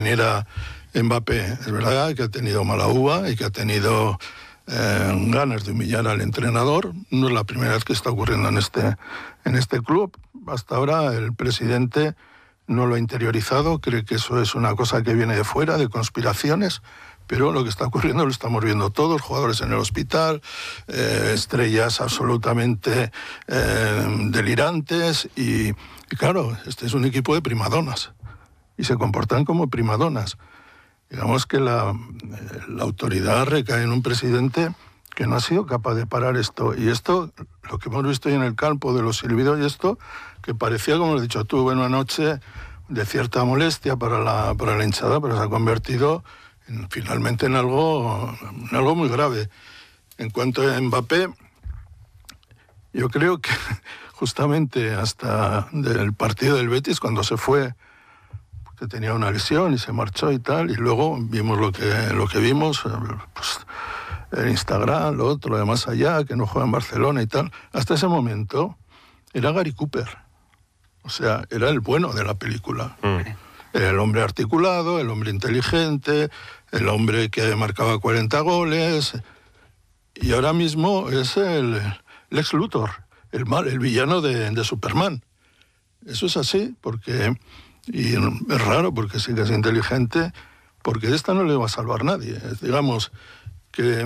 viniera Mbappé. Es verdad que ha tenido mala uva y que ha tenido ganas de humillar al entrenador. No es la primera vez que está ocurriendo en este club. Hasta ahora el presidente no lo ha interiorizado, cree que eso es una cosa que viene de fuera, de conspiraciones, pero lo que está ocurriendo lo estamos viendo todos, jugadores en el hospital, estrellas absolutamente delirantes y claro, este es un equipo de primadonas y se comportan como primadonas. Digamos que la autoridad recae en un presidente que no ha sido capaz de parar esto. Y esto, lo que hemos visto hoy en el campo de los silbidos y esto, que parecía, como has dicho tú, una noche de cierta molestia para la hinchada, pero se ha convertido finalmente en algo muy grave. En cuanto a Mbappé, yo creo que justamente hasta del partido del Betis, cuando se fue, que tenía una lesión y se marchó y tal, y luego vimos lo que vimos, pues, en Instagram, lo otro, de más allá, que no juega en Barcelona y tal. Hasta ese momento era Gary Cooper. O sea, era el bueno de la película. Era el hombre articulado, el hombre inteligente, el hombre que marcaba 40 goles. Y ahora mismo es el Lex Luthor, el villano de Superman. Eso es así, porque... Y es raro porque sí que es inteligente, porque de esta no le va a salvar nadie. Digamos que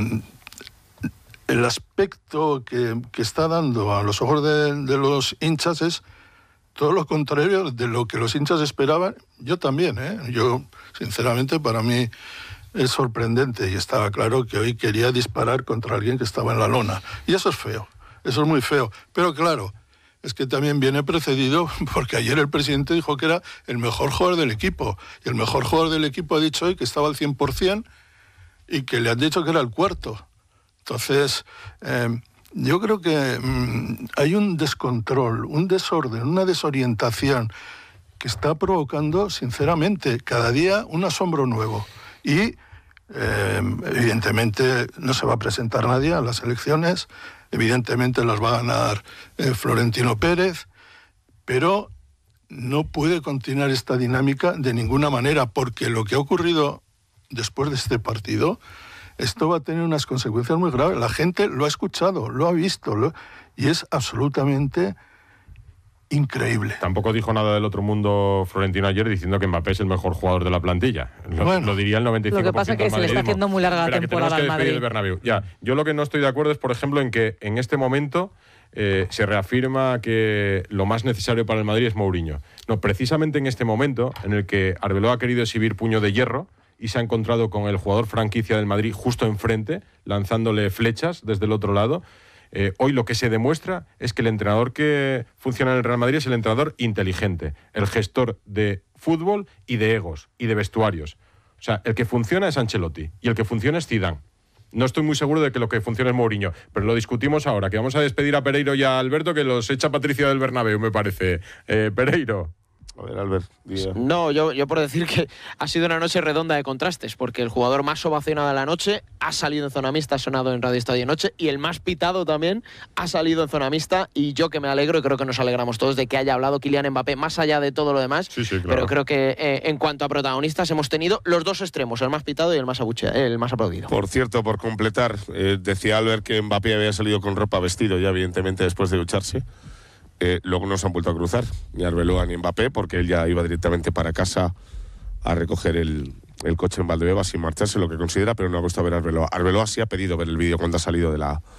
el aspecto que está dando a los ojos de los hinchas es todo lo contrario de lo que los hinchas esperaban. Yo también, Yo, sinceramente, para mí es sorprendente y estaba claro que hoy quería disparar contra alguien que estaba en la lona. Y eso es feo, eso es muy feo. Pero claro, es que también viene precedido porque ayer el presidente dijo que era el mejor jugador del equipo. Y el mejor jugador del equipo ha dicho hoy que estaba al 100% y que le han dicho que era el cuarto. Entonces, yo creo que hay un descontrol, un desorden, una desorientación que está provocando, sinceramente, cada día un asombro nuevo. Y, evidentemente, no se va a presentar nadie a las elecciones. Evidentemente las va a ganar Florentino Pérez, pero no puede continuar esta dinámica de ninguna manera, porque lo que ha ocurrido después de este partido, esto va a tener unas consecuencias muy graves. La gente lo ha escuchado, lo ha visto, y es absolutamente increíble. Tampoco dijo nada del otro mundo Florentino ayer diciendo que Mbappé es el mejor jugador de la plantilla. Lo diría el 95%. Lo que pasa es que se le está haciendo muy larga la temporada al Madrid. El Bernabéu. Ya, yo lo que no estoy de acuerdo es, por ejemplo, en que en este momento se reafirma que lo más necesario para el Madrid es Mourinho. No, precisamente en este momento en el que Arbeloa ha querido exhibir puño de hierro y se ha encontrado con el jugador franquicia del Madrid justo enfrente, lanzándole flechas desde el otro lado. Hoy lo que se demuestra es que el entrenador que funciona en el Real Madrid es el entrenador inteligente, el gestor de fútbol y de egos y de vestuarios. O sea, el que funciona es Ancelotti y el que funciona es Zidane. No estoy muy seguro de que lo que funcione es Mourinho, pero lo discutimos ahora, que vamos a despedir a Pereiro y a Alberto, que los echa Patricia del Bernabéu, me parece. Pereiro. A ver, Albert. No, yo por decir que ha sido una noche redonda de contrastes, porque el jugador más ovacionado de la noche ha salido en zona mixta, ha sonado en Radio Estadio Noche, y el más pitado también ha salido en zona mixta, y yo que me alegro, y creo que nos alegramos todos de que haya hablado Kylian Mbappé, más allá de todo lo demás, sí, claro. Pero creo que en cuanto a protagonistas hemos tenido los dos extremos, el más pitado y el más aplaudido. Por cierto, por completar, decía Albert que Mbappé había salido con ropa vestido ya, evidentemente, después de ducharse. Luego no se han vuelto a cruzar, ni Arbeloa ni Mbappé, porque él ya iba directamente para casa a recoger el coche en Valdebebas sin marcharse, lo que considera, pero no ha gustado ver a Arbeloa. Arbeloa sí ha pedido ver el vídeo cuando ha salido de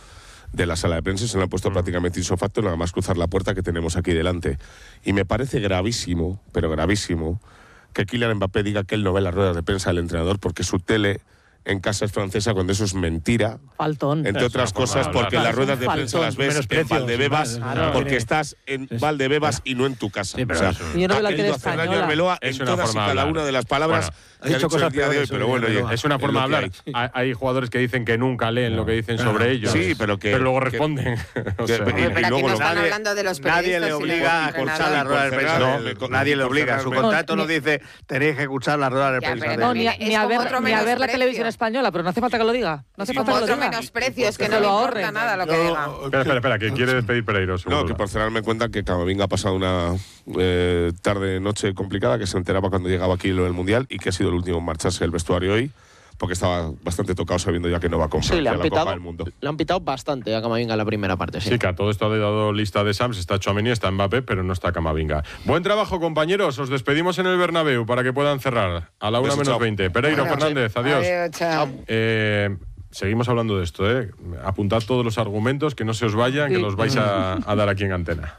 la sala de prensa, se lo han puesto prácticamente insofacto, nada más cruzar la puerta que tenemos aquí delante. Y me parece gravísimo, pero gravísimo, que Kylian Mbappé diga que él no ve las ruedas de prensa del entrenador porque su tele en casa es francesa, cuando eso es mentira. Faltón. Entre otras cosas, porque las ruedas de prensa las ves en Valdebebas, porque estás en Valdebebas y no en tu casa. Sí, o sea, yo no ha veo la querido tele hacer daño a española. Arbeloa en todas y cada una de las palabras que ha dicho el día de hoy. Pero bueno, es una forma de hablar. Hay jugadores que dicen que nunca leen lo que dicen sobre ellos. Sí, pero luego responden. Pero aquí no están hablando de los periodistas. Nadie le obliga a escuchar las ruedas de prensa. Nadie le obliga. Su contrato no dice tenéis que escuchar las ruedas de prensa. No, ni a ver la televisión española, pero no hace falta que lo diga. No hace falta que lo diga. menosprecio, es que no le importa nada lo que diga. Espera, que quiere pedir Pereiro. No, que por cerrar me cuentan que Camavinga ha pasado una tarde-noche complicada, que se enteraba cuando llegaba aquí lo del Mundial y que ha sido el último en marcharse del vestuario hoy, porque estaba bastante tocado sabiendo ya que no va a comprar la Copa del Mundo. Le han pitado bastante a Camavinga en la primera parte. Sí, que a todo esto ha dado lista de Sams, está Tchouaméni, está Mbappé, pero no está Camavinga. Buen trabajo, compañeros. Os despedimos en el Bernabéu para que puedan cerrar a la 1:20. Pereiro, Fernández, adiós. Chao. Seguimos hablando de esto, ¿eh? Apuntad todos los argumentos, que no se os vayan, que los vais a dar aquí en antena.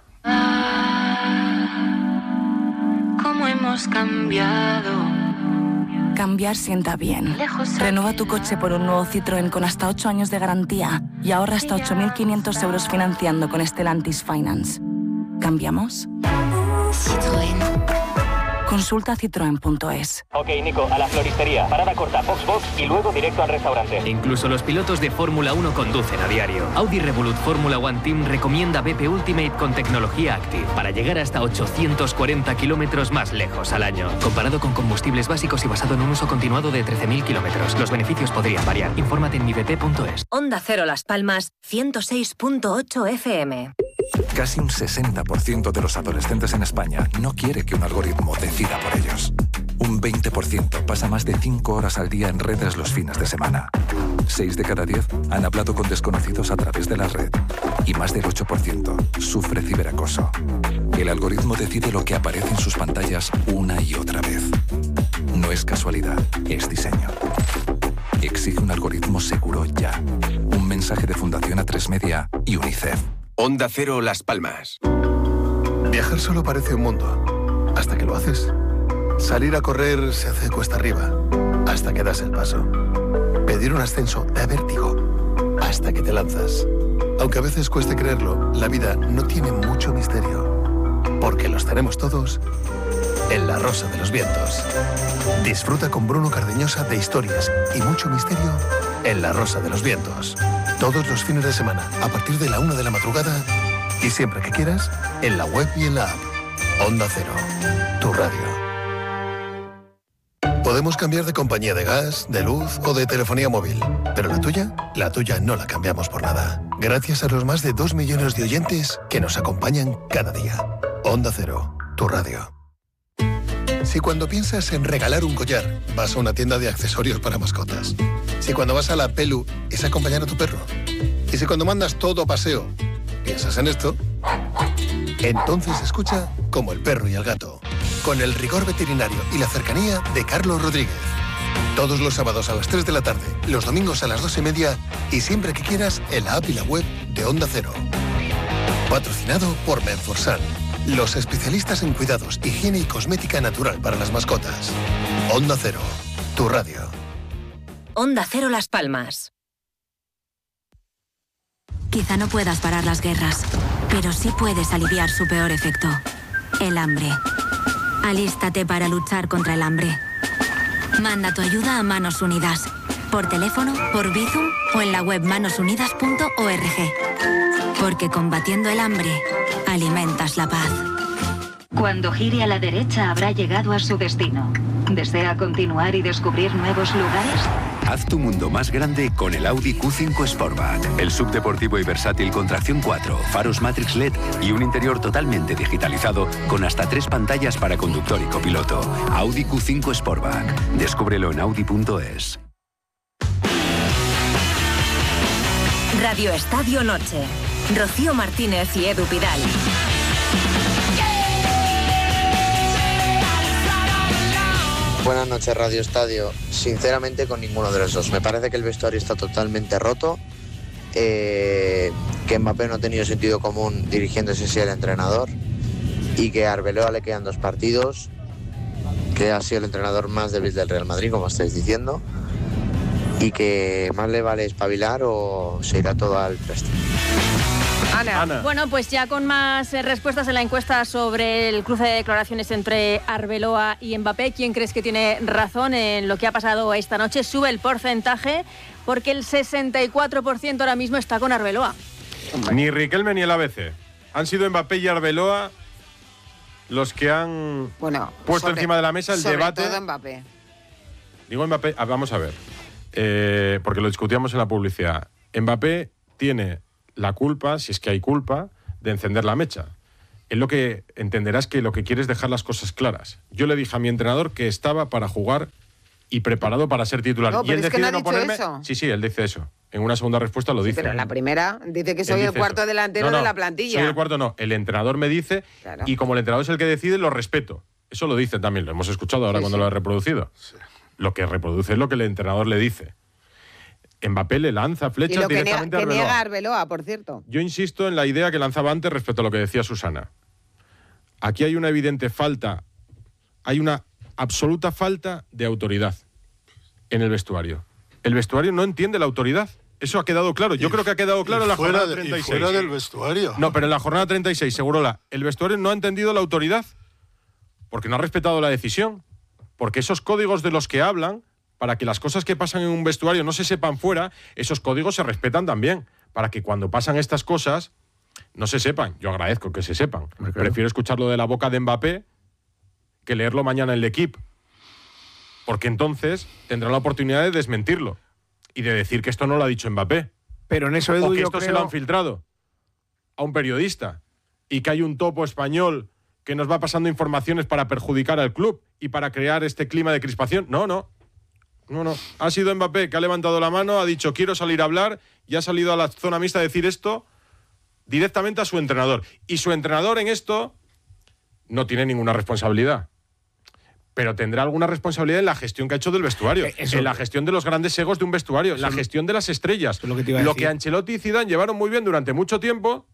¿Cómo hemos cambiado? Cambiar sienta bien. Renueva tu coche por un nuevo Citroën con hasta 8 años de garantía y ahorra hasta 8.500 euros financiando con Stellantis Finance. ¿Cambiamos? Citroën. Consulta citroen.es. Ok, Nico, a la floristería. Parada corta, Foxbox y luego directo al restaurante. Incluso los pilotos de Fórmula 1 conducen a diario. Audi Revolut Fórmula One Team recomienda BP Ultimate con tecnología Active para llegar hasta 840 kilómetros más lejos al año. Comparado con combustibles básicos y basado en un uso continuado de 13.000 kilómetros. Los beneficios podrían variar. Infórmate en mibp.es. Onda Cero Las Palmas, 106.8 FM. Casi un 60% de los adolescentes en España no quiere que un algoritmo decida por ellos. Un 20% pasa más de 5 horas al día en redes los fines de semana. 6 de cada 10 han hablado con desconocidos a través de la red. Y más del 8% sufre ciberacoso. El algoritmo decide lo que aparece en sus pantallas una y otra vez. No es casualidad, es diseño. Exige un algoritmo seguro ya. Un mensaje de Fundación A3 Media y UNICEF. Onda Cero Las Palmas. Viajar solo parece un mundo, hasta que lo haces. Salir a correr se hace cuesta arriba, hasta que das el paso. Pedir un ascenso da vértigo, hasta que te lanzas. Aunque a veces cueste creerlo, la vida no tiene mucho misterio, porque los tenemos todos en La Rosa de los Vientos. Disfruta con Bruno Cardeñosa de historias y mucho misterio en La Rosa de los Vientos. Todos los fines de semana, a partir de la 1 de la madrugada y siempre que quieras, en la web y en la app. Onda Cero, tu radio. Podemos cambiar de compañía de gas, de luz o de telefonía móvil, pero la tuya no la cambiamos por nada. Gracias a los más de 2 millones de oyentes que nos acompañan cada día. Onda Cero, tu radio. Si cuando piensas en regalar un collar, vas a una tienda de accesorios para mascotas. Si cuando vas a la Pelu es acompañar a tu perro. Y si cuando mandas todo paseo, piensas en esto, entonces escucha Como el perro y el gato, con el rigor veterinario y la cercanía de Carlos Rodríguez. Todos los sábados a las 3 de la tarde, los domingos a las 2:30 y siempre que quieras en la app y la web de Onda Cero. Patrocinado por Menforsan, los especialistas en cuidados, higiene y cosmética natural para las mascotas. Onda Cero, tu radio. Onda Cero Las Palmas. Quizá no puedas parar las guerras, pero sí puedes aliviar su peor efecto, el hambre. Alístate para luchar contra el hambre. Manda tu ayuda a Manos Unidas, por teléfono, por Bizum o en la web manosunidas.org. Porque combatiendo el hambre, alimentas la paz. Cuando gire a la derecha habrá llegado a su destino. ¿Desea continuar y descubrir nuevos lugares? Haz tu mundo más grande con el Audi Q5 Sportback. El subdeportivo y versátil con tracción 4, faros Matrix LED y un interior totalmente digitalizado con hasta 3 pantallas para conductor y copiloto. Audi Q5 Sportback. Descúbrelo en audi.es. Radio Estadio Noche. Rocío Martínez y Edu Pidal. Buenas noches, Radio Estadio. Sinceramente, con ninguno de los dos. Me parece que el vestuario está totalmente roto, que Mbappé no ha tenido sentido común dirigiéndose así al entrenador y que a Arbeloa le quedan 2 partidos, que ha sido el entrenador más débil del Real Madrid, como estáis diciendo, y que más le vale espabilar o se irá todo al préstamo. Ana. Bueno, pues ya con más respuestas en la encuesta sobre el cruce de declaraciones entre Arbeloa y Mbappé, ¿quién crees que tiene razón en lo que ha pasado esta noche? Sube el porcentaje porque el 64% ahora mismo está con Arbeloa. Ni Riquelme ni el ABC. Han sido Mbappé y Arbeloa los que han puesto encima de la mesa el debate. Sobre todo Mbappé. Digo Mbappé, vamos a ver. porque lo discutíamos en la publicidad. Mbappé tiene la culpa, si es que hay culpa, de encender la mecha. Él lo que entenderás que lo que quiere es dejar las cosas claras. Yo le dije a mi entrenador que estaba para jugar y preparado para ser titular. No, y él pero es que decide no ha no dicho ponerme. eso. Sí, él dice eso. En una segunda respuesta lo dice. Pero en la primera dice que soy el cuarto delantero de la plantilla. Soy el cuarto, no. El entrenador me dice, Claro. y como el entrenador es el que decide, lo respeto. Eso lo dice también, lo hemos escuchado ahora cuando lo he reproducido. Sí. Lo que reproduce es lo que el entrenador le dice. Mbappé le lanza flechas y lo que directamente a Arbeloa. niega Arbeloa, por cierto. Yo insisto en la idea que lanzaba antes respecto a lo que decía Susana. Aquí hay una evidente falta, hay una absoluta falta de autoridad en el vestuario. El vestuario no entiende la autoridad. Eso ha quedado claro. Yo creo que ha quedado claro en la jornada 36. Y fuera del vestuario. No, pero en la jornada 36, Segurola, el vestuario no ha entendido la autoridad porque no ha respetado la decisión. Porque esos códigos de los que hablan, para que las cosas que pasan en un vestuario no se sepan fuera, esos códigos se respetan también. Para que cuando pasan estas cosas no se sepan. Yo agradezco que se sepan. Claro. Prefiero escucharlo de la boca de Mbappé que leerlo mañana en el equipo. Porque entonces tendrá la oportunidad de desmentirlo y de decir que esto no lo ha dicho Mbappé. Pero en eso, Edu, o que yo esto creo... se lo han filtrado a un periodista y que hay un topo español que nos va pasando informaciones para perjudicar al club y para crear este clima de crispación. No. Ha sido Mbappé que ha levantado la mano, ha dicho quiero salir a hablar y ha salido a la zona mixta a decir esto directamente a su entrenador. Y su entrenador en esto no tiene ninguna responsabilidad. Pero tendrá alguna responsabilidad en la gestión que ha hecho del vestuario, en la gestión de los grandes egos de un vestuario, en la gestión de las estrellas. Lo que Ancelotti y Zidane llevaron muy bien durante mucho tiempo,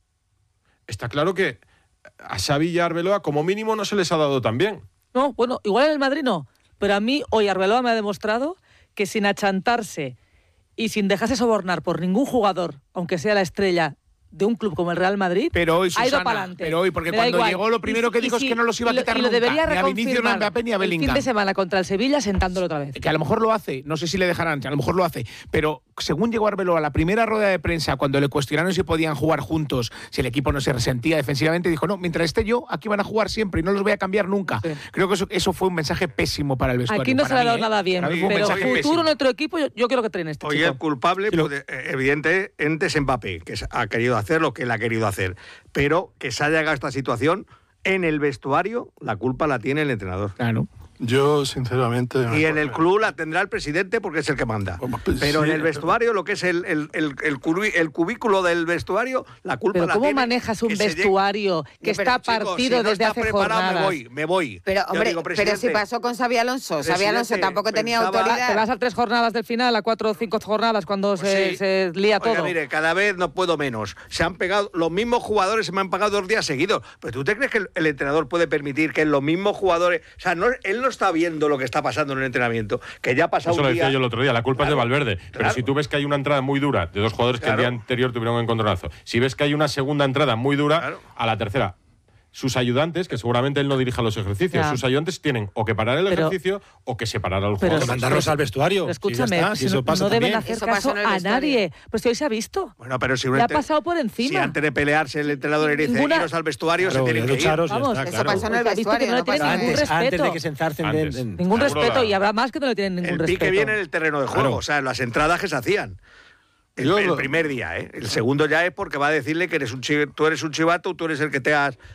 está claro que a Xavi y a Arbeloa como mínimo no se les ha dado tan bien. No, bueno, igual en el Madrid no, pero a mí hoy Arbeloa me ha demostrado que sin achantarse y sin dejarse sobornar por ningún jugador, aunque sea la estrella de un club como el Real Madrid, pero hoy, Susana, ha ido para adelante. Pero hoy, porque cuando llegó lo primero que dijo es que no los iba a quitar nunca, debería ni a Vinicius, ni a Mbappé, ni a Bellingham. El fin de semana contra el Sevilla sentándolo otra vez. Que a lo mejor lo hace, no sé si le dejarán, a lo mejor lo hace, pero según llegó Arbeloa a la primera rueda de prensa, cuando le cuestionaron si podían jugar juntos, si el equipo no se resentía defensivamente, dijo, no, mientras esté yo, aquí van a jugar siempre y no los voy a cambiar nunca. Sí. Creo que eso fue un mensaje pésimo para el vestuario. Aquí no se le ha dado nada bien, pero futuro nuestro equipo, yo quiero que traen este chico. Hoy el culpable, pues, evidentemente, es Mbappé, que ha querido hacer lo que él ha querido hacer, pero que se haya llegado a esta situación en el vestuario, la culpa la tiene el entrenador. Claro. Yo, sinceramente... Y en el club la tendrá el presidente porque es el que manda. Pero en el vestuario, lo que es el cubículo del vestuario, la culpa la tiene... ¿Pero cómo manejas un vestuario que está partido desde hace jornadas? Me voy. Pero, hombre, pero si pasó con Xabi Alonso. Xabi Alonso tampoco tenía autoridad. Te vas a 3 jornadas del final, a 4 o 5 jornadas cuando se lía todo. Oiga, mire, cada vez no puedo menos. Se han pegado, los mismos jugadores se me han pagado 2 días seguidos. ¿Pero tú te crees que el entrenador puede permitir que los mismos jugadores... O sea, él no está viendo lo que está pasando en el entrenamiento, que ya ha pasado un día... Eso lo decía yo el otro día, la culpa es de Valverde. Claro. Pero si tú ves que hay una entrada muy dura de 2 jugadores que el día anterior tuvieron un encontronazo, si ves que hay una segunda entrada muy dura, a la tercera... Sus ayudantes, que seguramente él no dirija los ejercicios, sus ayudantes tienen o que parar el ejercicio o que separar a los jugadores. Mandarlos al vestuario. Pero escúchame, no deben hacer caso a nadie. Pues si hoy se ha visto. Bueno, pero si le ha pasado por encima. Si antes de pelearse el entrenador le dice iros al vestuario, se tienen que ir. Vamos, eso pasó en el vestuario. No le tienen ningún respeto. Antes de que se enzarcen. Ningún respeto, y habrá más que no le tienen ningún respeto. El pique viene en el terreno de juego, o sea, en las entradas que se hacían. El primer día, ¿eh? El segundo ya es porque va a decirle que tú eres un chivato, tú eres el que te has